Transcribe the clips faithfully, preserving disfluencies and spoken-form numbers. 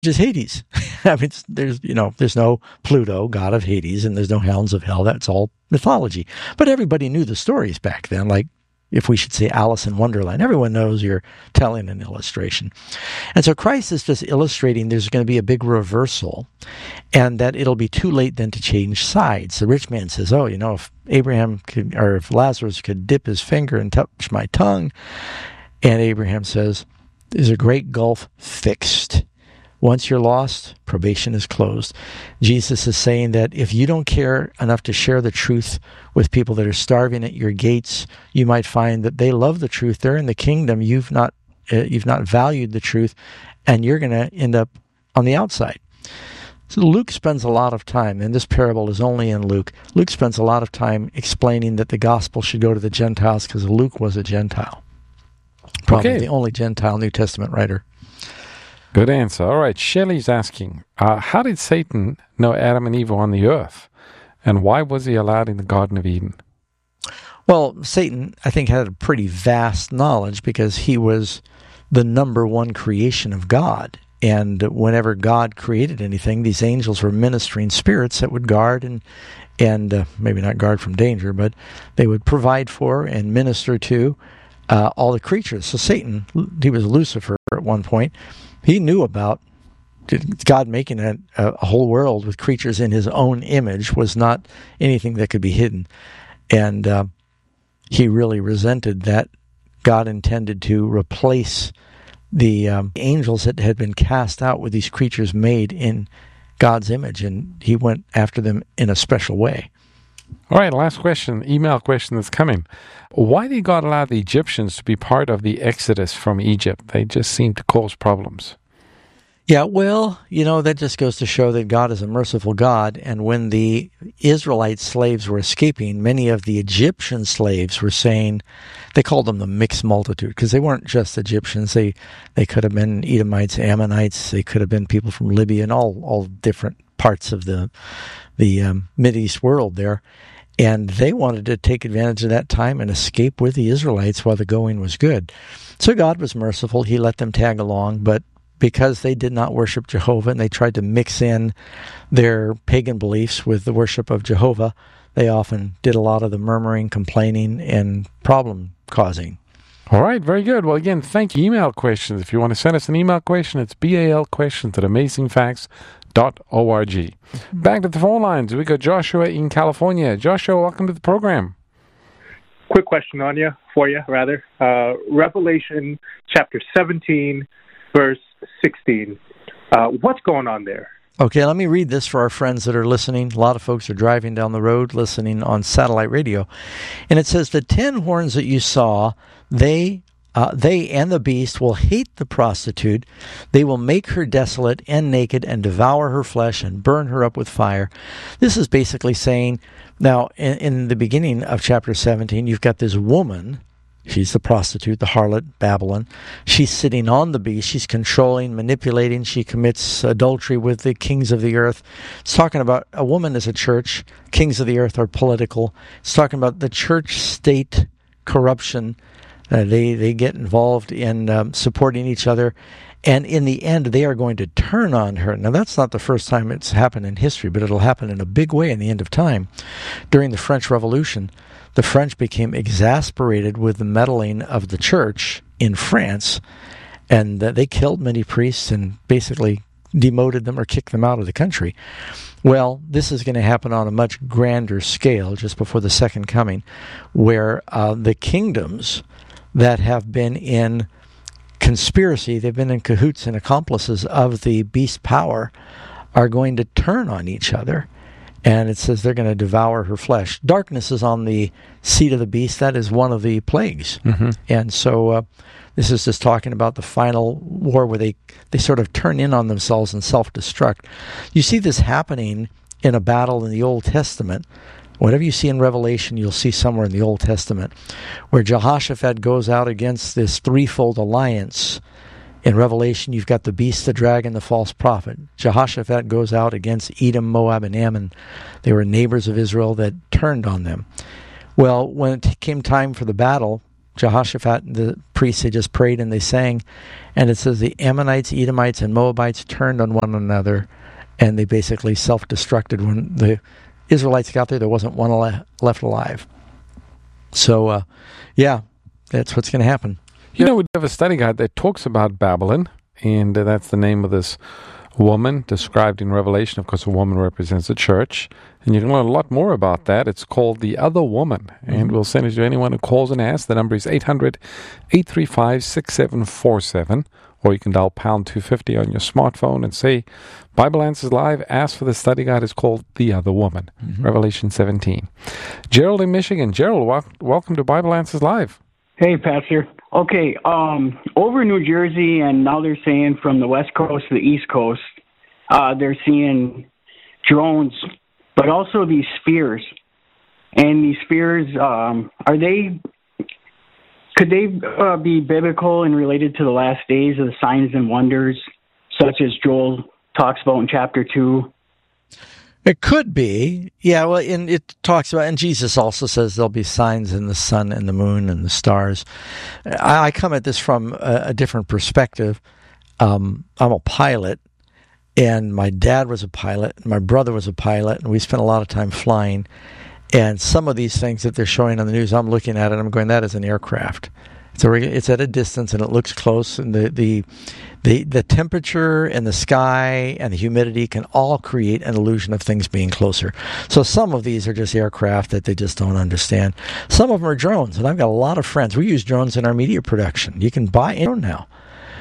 is Hades. I mean, it's, there's, you know, there's no Pluto, god of Hades, and there's no hounds of hell. That's all mythology. But everybody knew the stories back then, like if we should say Alice in Wonderland. Everyone knows you're telling an illustration. And so Christ is just illustrating there's going to be a big reversal and that it'll be too late then to change sides. The rich man says, oh, you know, if Abraham could, or if Lazarus could dip his finger and touch my tongue. And Abraham says, there's a great gulf fixed. Once you're lost, probation is closed. Jesus is saying that if you don't care enough to share the truth with people that are starving at your gates, you might find that they love the truth. They're in the kingdom. You've not uh, you've not valued the truth, and you're going to end up on the outside. So Luke spends a lot of time, and this parable is only in Luke. Luke spends a lot of time explaining that the gospel should go to the Gentiles because Luke was a Gentile. Probably okay. The only Gentile New Testament writer. Good answer. All right, Shelley's asking, uh, how did Satan know Adam and Eve were on the earth? And why was he allowed in the Garden of Eden? Well, Satan, I think, had a pretty vast knowledge because he was the number one creation of God. And whenever God created anything, these angels were ministering spirits that would guard and, and uh, maybe not guard from danger, but they would provide for and minister to uh, all the creatures. So Satan, he was Lucifer at one point. He knew about God making a, a whole world with creatures in his own image was not anything that could be hidden. And uh, he really resented that God intended to replace the um, angels that had been cast out with these creatures made in God's image. And he went after them in a special way. All right, last question, email question that's coming. Why did God allow the Egyptians to be part of the Exodus from Egypt? They just seem to cause problems. Yeah, well, you know, that just goes to show that God is a merciful God. And when the Israelite slaves were escaping, many of the Egyptian slaves were saying, they called them the mixed multitude, because they weren't just Egyptians. They they could have been Edomites, Ammonites. They could have been people from Libya and all, all different parts of the, the um, Mideast world there. And they wanted to take advantage of that time and escape with the Israelites while the going was good. So God was merciful. He let them tag along, but because they did not worship Jehovah and they tried to mix in their pagan beliefs with the worship of Jehovah, they often did a lot of the murmuring, complaining, and problem causing. All right, very good. Well, again, thank you. Email questions. If you want to send us an email question, it's B A L questions at amazing facts dot org. Mm-hmm. Back to the phone lines. We got Joshua in California. Joshua, welcome to the program. Quick question on you, for you, rather. Uh, Revelation chapter seventeen, verse sixteen. Uh, what's going on there? Okay, let me read this for our friends that are listening. A lot of folks are driving down the road listening on satellite radio. And it says, the ten horns that you saw, they uh, they and the beast will hate the prostitute. They will make her desolate and naked and devour her flesh and burn her up with fire. This is basically saying, now, in, in the beginning of chapter seventeen, you've got this woman. She's the prostitute, the harlot, Babylon. She's sitting on the beast. She's controlling, manipulating. She commits adultery with the kings of the earth. It's talking about a woman as a church. Kings of the earth are political. It's talking about the church-state corruption. Uh, they, they get involved in um, supporting each other. And in the end, they are going to turn on her. Now, that's not the first time it's happened in history, but it'll happen in a big way in the end of time. During the French Revolution, the French became exasperated with the meddling of the church in France, and uh, they killed many priests and basically demoted them or kicked them out of the country. Well, this is going to happen on a much grander scale just before the second coming, where uh, the kingdoms that have been in conspiracy, they've been in cahoots and accomplices of the beast power, are going to turn on each other. And it says they're going to devour her flesh. Darkness is on the seat of the beast. That is one of the plagues. Mm-hmm. And so uh, this is just talking about the final war where they, they sort of turn in on themselves and self-destruct. You see this happening in a battle in the Old Testament. Whatever you see in Revelation, you'll see somewhere in the Old Testament, where Jehoshaphat goes out against this threefold alliance. In Revelation, you've got the beast, the dragon, the false prophet. Jehoshaphat goes out against Edom, Moab, and Ammon. They were neighbors of Israel that turned on them. Well, when it came time for the battle, Jehoshaphat, the priests, they just prayed and they sang. And it says the Ammonites, Edomites, and Moabites turned on one another, and they basically self-destructed. When the Israelites got there, there wasn't one ale- left alive. So, uh, yeah, that's what's going to happen. You know, we have a study guide that talks about Babylon, and uh, that's the name of this woman described in Revelation. Of course, a woman represents the church, and you can learn a lot more about that. It's called The Other Woman, and mm-hmm. we'll send it to anyone who calls and asks. The number is eight hundred, eight three five, six seven four seven, or you can dial pound two fifty on your smartphone and say, Bible Answers Live, ask for the study guide. It's called The Other Woman, mm-hmm. Revelation seventeen. Gerald in Michigan. Gerald, wel- welcome to Bible Answers Live. Hey, Pastor. Okay, um, over in New Jersey, and now they're saying from the West Coast to the East Coast, uh, they're seeing drones, but also these spheres. And these spheres, um, are they, could they uh, be biblical and related to the last days of the signs and wonders, such as Joel talks about in chapter two? It could be. Yeah, well, and it talks about, and Jesus also says there'll be signs in the sun and the moon and the stars. I, I come at this from a, a different perspective. Um, I'm a pilot, and my dad was a pilot, and my brother was a pilot, and we spent a lot of time flying. And some of these things that they're showing on the news, I'm looking at it, and I'm going, that is an aircraft. It's, a, it's at a distance, and it looks close, and the, the the the temperature and the sky and the humidity can all create an illusion of things being closer. So some of these are just aircraft that they just don't understand. Some of them are drones, and I've got a lot of friends. We use drones in our media production. You can buy a drone now.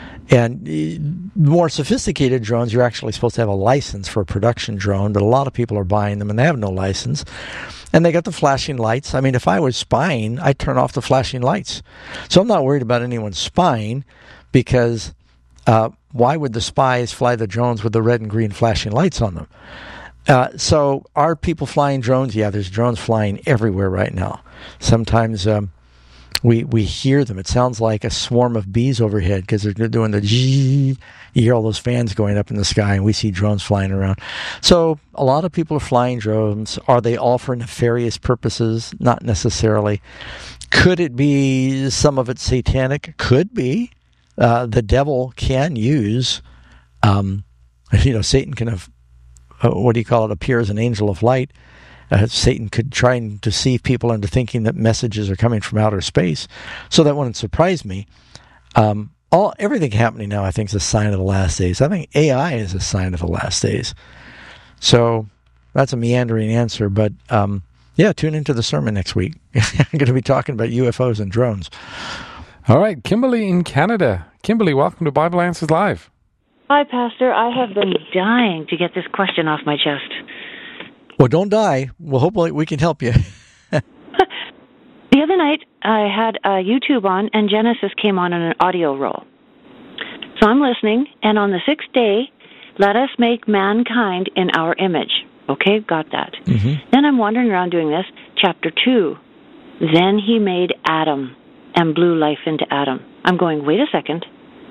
And more sophisticated drones, you're actually supposed to have a license for a production drone, but a lot of people are buying them, and they have no license. And they got the flashing lights. I mean, if I was spying, I'd turn off the flashing lights. So I'm not worried about anyone spying, because uh, why would the spies fly the drones with the red and green flashing lights on them? Uh, so are people flying drones? Yeah, there's drones flying everywhere right now. Sometimes um, we we hear them. It sounds like a swarm of bees overhead because they're doing the zzz. You hear all those fans going up in the sky, and we see drones flying around. So a lot of people are flying drones. Are they all for nefarious purposes? Not necessarily. Could it be some of it satanic? Could be. Uh, the devil can use, um, you know, Satan can have, uh, what do you call it, appear as an angel of light. Uh, Satan could try and deceive people into thinking that messages are coming from outer space. So that wouldn't surprise me. Um, all everything happening now, I think, is a sign of the last days. I think A I is a sign of the last days. So that's a meandering answer, but um, yeah, tune into the sermon next week. I'm going to be talking about U F Os and drones. All right, Kimberly in Canada. Kimberly, welcome to Bible Answers Live. Hi, Pastor. I have been dying to get this question off my chest. Well, don't die. Well, hopefully we can help you. The other night, I had uh, YouTube on, and Genesis came on in an audio roll. So I'm listening, and on the sixth day, let us make mankind in our image. Okay, got that. Mm-hmm. Then I'm wandering around doing this. Chapter two, then he made Adam and blew life into Adam. I'm going, wait a second.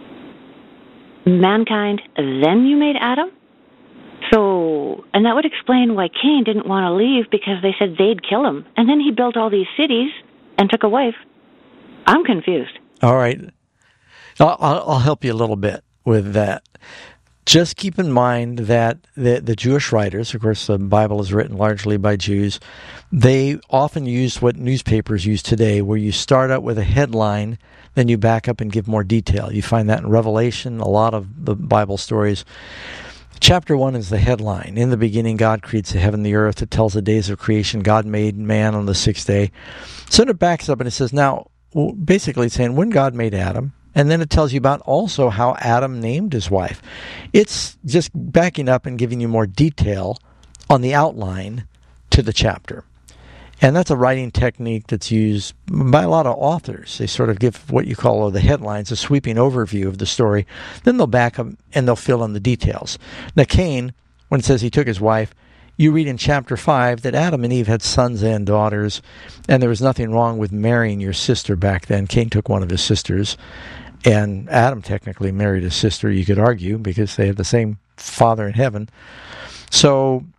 Mankind, then you made Adam? So, and that would explain why Cain didn't want to leave, because they said they'd kill him. And then he built all these cities and took a wife. I'm confused. All right. I'll, I'll help you a little bit with that. Just keep in mind that the, the Jewish writers, of course, the Bible is written largely by Jews, they often use what newspapers use today, where you start out with a headline, then you back up and give more detail. You find that in Revelation, a lot of the Bible stories. Chapter one is the headline. In the beginning, God creates the heaven and the earth. It tells the days of creation. God made man on the sixth day. So it backs up and it says, now, basically it's saying when God made Adam, and then it tells you about also how Adam named his wife. It's just backing up and giving you more detail on the outline to the chapter. And that's a writing technique that's used by a lot of authors. They sort of give what you call the headlines, a sweeping overview of the story. Then they'll back up and they'll fill in the details. Now, Cain, when it says he took his wife, you read in chapter five that Adam and Eve had sons and daughters, and there was nothing wrong with marrying your sister back then. Cain took one of his sisters, and Adam technically married his sister, you could argue, because they had the same father in heaven. So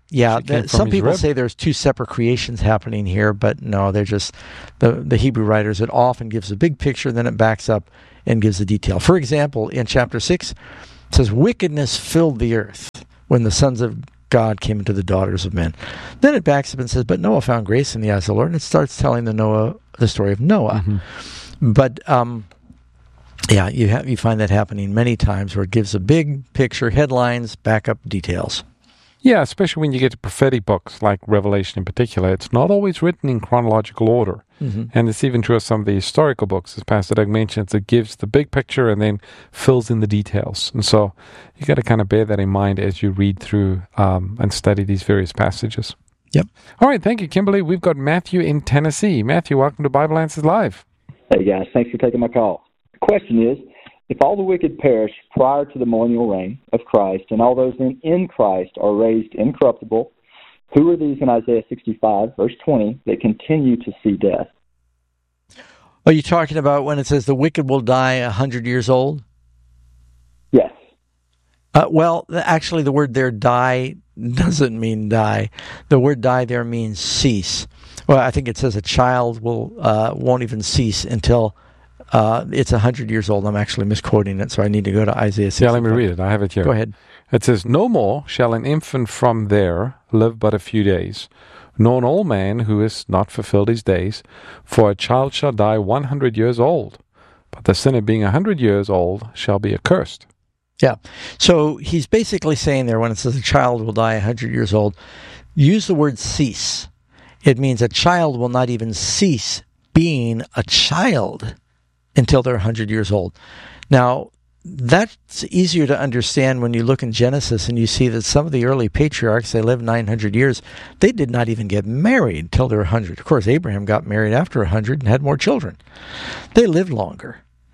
yeah. She came The, from some his people rib. say there's two separate creations happening here, but no, they're just the the Hebrew writers. It often gives a big picture, then it backs up and gives the detail. For example, in chapter six, it says, "Wickedness filled the earth when the sons of God came into the daughters of men." Then it backs up and says, "But Noah found grace in the eyes of the Lord," and it starts telling the Noah the story of Noah. Mm-hmm. But um, yeah, you have you find that happening many times where it gives a big picture, headlines, backup details. Yeah, especially when you get to prophetic books like Revelation in particular. It's not always written in chronological order. Mm-hmm. And it's even true of some of the historical books, as Pastor Doug mentions. It gives the big picture and then fills in the details. And so you got to kind of bear that in mind as you read through um, and study these various passages. Yep. All right, thank you, Kimberly. We've got Matthew in Tennessee. Matthew, welcome to Bible Answers Live. Hey, guys. Thanks for taking my call. The question is, if all the wicked perish prior to the millennial reign of Christ, and all those in, in Christ are raised incorruptible, who are these in Isaiah sixty-five, verse twenty, that continue to see death? Are you talking about when it says the wicked will die a hundred years old? Yes. Uh, well, actually, the word there, die, doesn't mean die. The word die there means cease. Well, I think it says a child will uh, won't even cease until uh, it's a hundred years old. I'm actually misquoting it, so I need to go to Isaiah sixty-five. Yeah, let me read it. I have it here. Go ahead. It says, "No more shall an infant from there live but a few days, nor an old man who is not fulfilled his days, for a child shall die one hundred years old, but the sinner being a hundred years old shall be accursed." Yeah. So he's basically saying there when it says a child will die a hundred years old, use the word cease. It means a child will not even cease being a child until they're a hundred years old. Now, that's easier to understand when you look in Genesis and you see that some of the early patriarchs, they lived nine hundred years. They did not even get married till they were one hundred. Of course, Abraham got married after one hundred and had more children. They lived longer.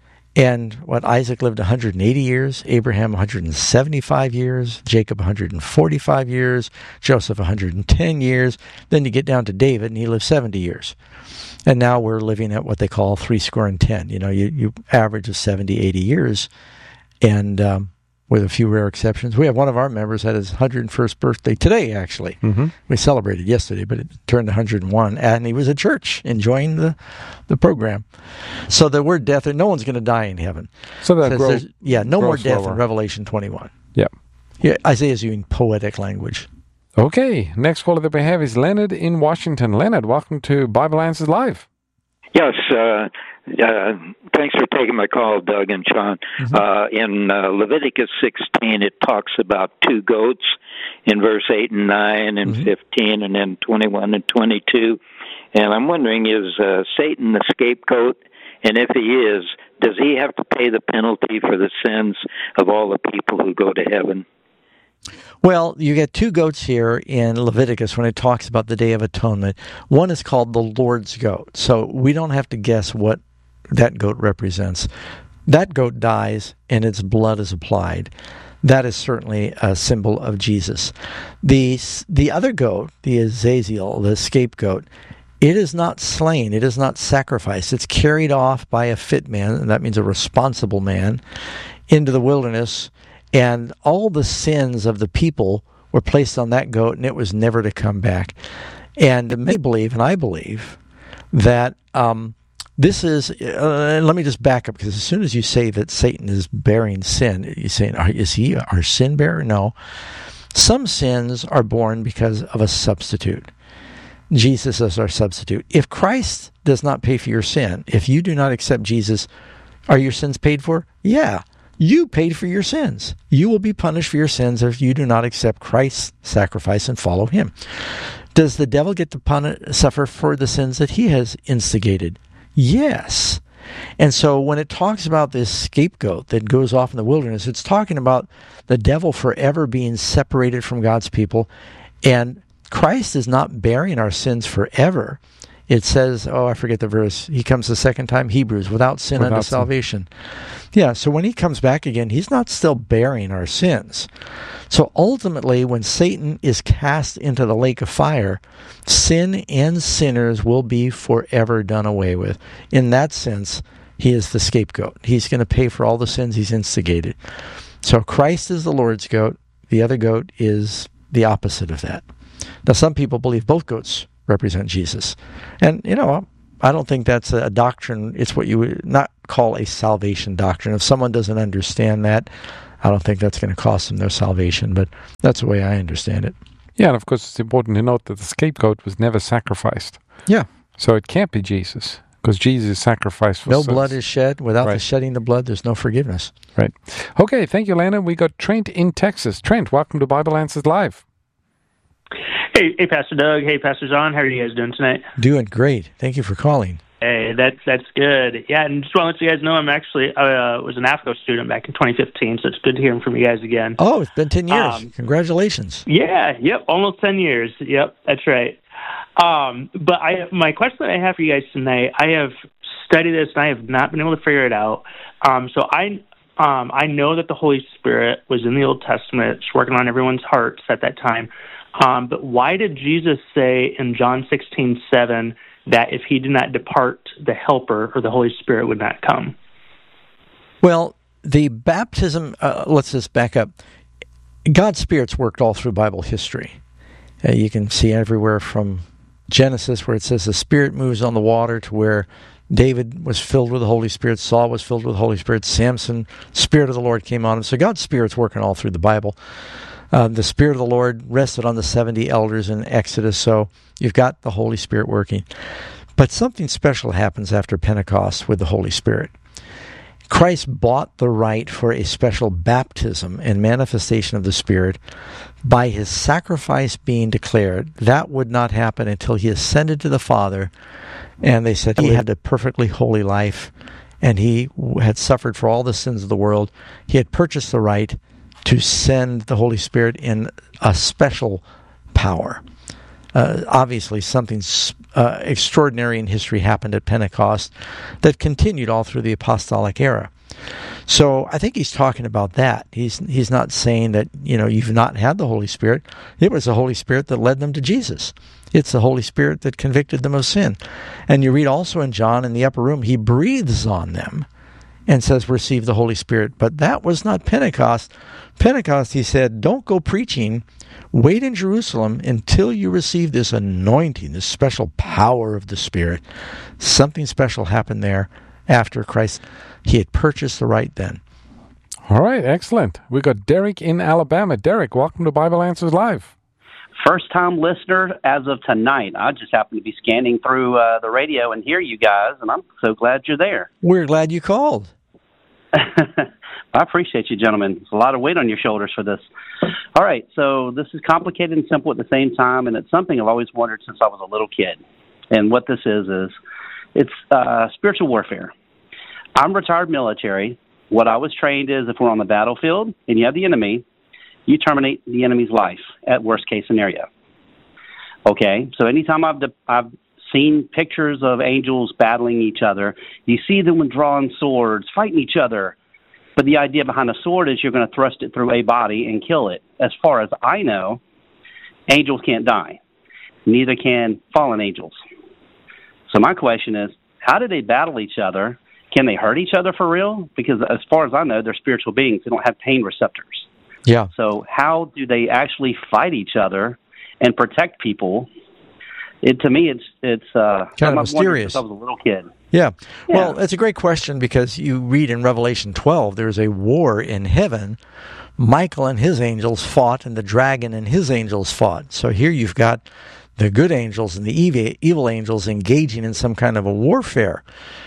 And what Isaac lived one hundred eighty years, Abraham one hundred seventy-five years, Jacob one hundred forty-five years, Joseph one hundred ten years. Then you get down to David, and he lived seventy years. And now we're living at what they call three score and ten. You know, you, you average of seventy, eighty years. And um, with a few rare exceptions, we have one of our members had his one hundred first birthday today, actually. Mm-hmm. We celebrated yesterday, but it turned one hundred one, and he was at church enjoying the, the program. So the word death, no one's going to die in heaven. So that Says grow, there's- yeah, no grow more death slower. in Revelation twenty-one. Yeah. Yeah, Isaiah's using poetic language. Okay, next caller that we have is Leonard in Washington. Leonard, welcome to Bible Answers Live. Yes, uh, uh, thanks for taking my call, Doug and Sean. Mm-hmm. Uh, in uh, Leviticus sixteen, it talks about two goats in verse eight and nine and Mm-hmm. fifteen and then twenty-one and twenty-two. And I'm wondering, is uh, Satan the scapegoat? And if he is, does he have to pay the penalty for the sins of all the people who go to heaven? Well, you get two goats here in Leviticus when it talks about the Day of Atonement. One is called the Lord's goat. So we don't have to guess what that goat represents. That goat dies and its blood is applied. That is certainly a symbol of Jesus. The, the other goat, the Azazel, the scapegoat, it is not slain. It is not sacrificed. It's carried off by a fit man, and that means a responsible man, into the wilderness. And all the sins of the people were placed on that goat, and it was never to come back. And many believe, and I believe, that um, this is, uh, let me just back up, because as soon as you say that Satan is bearing sin, you're saying, is he our sin bearer? No. Some sins are born because of a substitute. Jesus is our substitute. If Christ does not pay for your sin, if you do not accept Jesus, are your sins paid for? Yeah. You paid for your sins. You will be punished for your sins if you do not accept Christ's sacrifice and follow him. Does the devil get to punish, suffer for the sins that he has instigated? Yes. And so when it talks about this scapegoat that goes off in the wilderness, it's talking about the devil forever being separated from God's people. And Christ is not bearing our sins forever. It says, oh, I forget the verse. He comes the second time, Hebrews, without sin Without unto sin. salvation. Yeah, so when he comes back again, he's not still bearing our sins. So ultimately, when Satan is cast into the lake of fire, sin and sinners will be forever done away with. In that sense, he is the scapegoat. He's going to pay for all the sins he's instigated. So Christ is the Lord's goat. The other goat is the opposite of that. Now, some people believe both goats represent Jesus. And, you know, I don't think that's a doctrine. It's what you would not call a salvation doctrine. If someone doesn't understand that, I don't think that's going to cost them their salvation. But that's the way I understand it. Yeah, and of course it's important to note that the scapegoat was never sacrificed. Yeah. So it can't be Jesus, because Jesus is sacrificed for no sins. blood is shed. Without Right. the shedding of blood, there's no forgiveness. Right. Okay, thank you, Landon. We got Trent in Texas. Trent, welcome to Bible Answers Live. Hey, hey, Pastor Doug. Hey, Pastor John. How are you guys doing tonight? Doing great. Thank you for calling. Hey, that's that's good. Yeah, and just want to let you guys know I'm actually uh, was an AFCO student back in twenty fifteen, so it's good to hear from you guys again. Oh, it's been ten years. Um, Congratulations. Yeah, yep, almost ten years. Yep, that's right. Um, but I, my question that I have for you guys tonight, I have studied this and I have not been able to figure it out. Um, so I, um, I know that the Holy Spirit was in the Old Testament, it's working on everyone's hearts at that time. Um, but why did Jesus say in John sixteen seven that if he did not depart, the Helper or the Holy Spirit would not come? Well, the baptism, uh, let's just back up. God's Spirit's worked all through Bible history. Uh, you can see everywhere from Genesis where it says the Spirit moves on the water to where David was filled with the Holy Spirit, Saul was filled with the Holy Spirit, Samson, Spirit of the Lord came on him. So God's Spirit's working all through the Bible. Uh, the Spirit of the Lord rested on the seventy elders in Exodus, so you've got the Holy Spirit working. But something special happens after Pentecost with the Holy Spirit. Christ bought the right for a special baptism and manifestation of the Spirit by his sacrifice being declared. That would not happen until he ascended to the Father, and they said he had a perfectly holy life, and he had suffered for all the sins of the world. He had purchased the right to send the Holy Spirit in a special power. Uh, obviously, something uh, extraordinary in history happened at Pentecost that continued all through the apostolic era. So I think he's talking about that. He's he's not saying that, you know, you've not had the Holy Spirit. It was the Holy Spirit that led them to Jesus. It's the Holy Spirit that convicted them of sin. And you read also in John in the upper room, he breathes on them and says, receive the Holy Spirit. But that was not Pentecost. Pentecost, he said, don't go preaching. Wait in Jerusalem until you receive this anointing, this special power of the Spirit. Something special happened there after Christ. He had purchased the right then. All right, excellent. We got Derek in Alabama. Derek, welcome to Bible Answers Live. First-time listener as of tonight. I just happen to be scanning through uh, the radio and hear you guys, and I'm so glad you're there. We're glad you called. I appreciate you, gentlemen. There's a lot of weight on your shoulders for this. All right, so this is complicated and simple at the same time, and it's something I've always wondered since I was a little kid. And what this is is it's uh, spiritual warfare. I'm retired military. What I was trained is if we're on the battlefield and you have the enemy, you terminate the enemy's life at worst case scenario. Okay, so anytime I've de- I've seen pictures of angels battling each other, you see them with drawn swords fighting each other. But the idea behind a sword is you're going to thrust it through a body and kill it. As far as I know, angels can't die. Neither can fallen angels. So my question is, how do they battle each other? Can they hurt each other for real? Because as far as I know, they're spiritual beings. They don't have pain receptors. Yeah. So how do they actually fight each other and protect people? It to me, it's it's uh, kind of mysterious. Since I was a little kid. Yeah. yeah. Well, it's a great question because you read in Revelation twelve, there's a war in heaven. Michael and his angels fought, and the dragon and his angels fought. So here you've got the good angels and the evil, evil angels engaging in some kind of a warfare.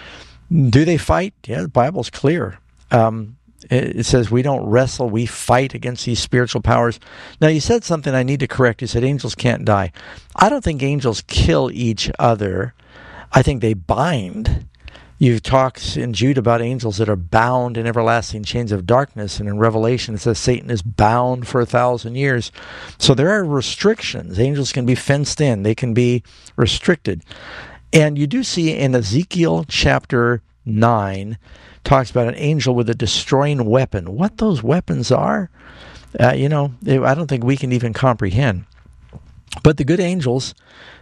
Do they fight? Yeah, the Bible's clear. Um, it, it says we don't wrestle, we fight against these spiritual powers. Now, you said something I need to correct. You said angels can't die. I don't think angels kill each other. I think they bind. You talk in Jude about angels that are bound in everlasting chains of darkness, and in Revelation it says Satan is bound for a thousand years. So there are restrictions. Angels can be fenced in. They can be restricted. And you do see in Ezekiel chapter nine, talks about an angel with a destroying weapon. What those weapons are, uh, you know, I don't think we can even comprehend. But the good angels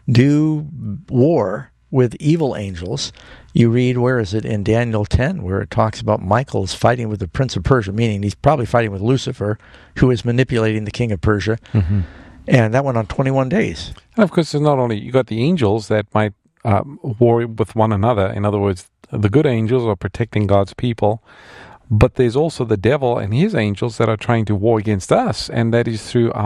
do war with evil angels. You read, where is it, in Daniel ten, where it talks about Michael is fighting with the prince of Persia, meaning he's probably fighting with Lucifer, who is manipulating the king of Persia. Mm-hmm. And that went on twenty-one days. And of course, it's not only, you got the angels that might um, war with one another. In other words, the good angels are protecting God's people. But there's also the devil and his angels that are trying to war against us, and that is through our